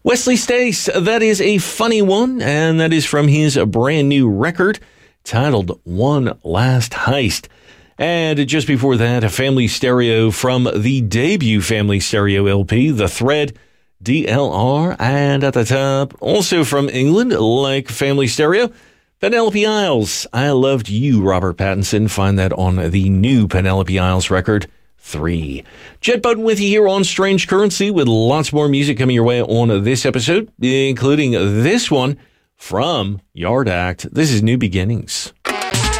Wesley Stace, that is a funny one, and that is from his brand new record titled One Last Heist. And just before that, a Family Stereo from the debut Family Stereo LP, The Thread, DLR, and at the top, also from England, like Family Stereo, Penelope Isles, I Loved You, Robert Pattinson. Find that on the new Penelope Isles record, 3. Jet Button with you here on Strange Currency with lots more music coming your way on this episode, including this one from Yard Act. This is New Beginnings.